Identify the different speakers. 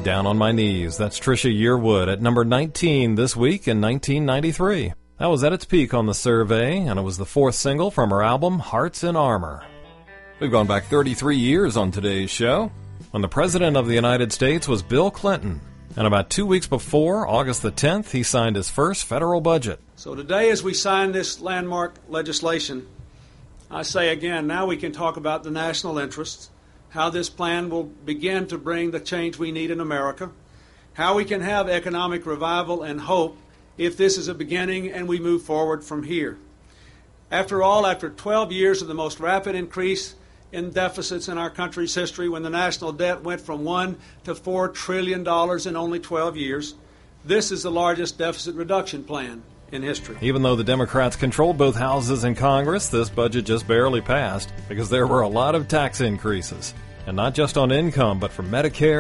Speaker 1: Down on My Knees. That's Trisha Yearwood at number 19 this week in 1993. That was at its peak on the survey, and it was the fourth single from her album, Hearts in Armor. We've gone back 33 years on today's show, when the President of the United States was Bill Clinton. And about 2 weeks before, August the 10th, he signed his first federal budget.
Speaker 2: So today, as we sign this landmark legislation, I say again, now we can talk about the national interests, how this plan will begin to bring the change we need in America, how we can have economic revival and hope if this is a beginning and we move forward from here. After all, after 12 years of the most rapid increase in deficits in our country's history, when the national debt went from $1 to $4 trillion in only 12 years, this is the largest deficit reduction plan in history.
Speaker 1: Even though the Democrats controlled both houses in Congress, this budget just barely passed because there were a lot of tax increases. And not just on income, but for Medicare,